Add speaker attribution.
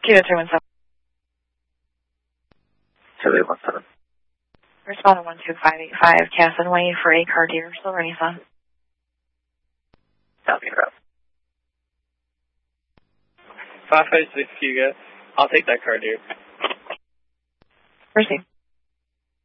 Speaker 1: Kilo 317.
Speaker 2: Kilo 17.
Speaker 1: Respond to 12585 Casson Way for a Cartier Silver Nissan.
Speaker 2: Copy, route.
Speaker 3: 556 Hugo. I'll take that Cartier.
Speaker 1: Proceed.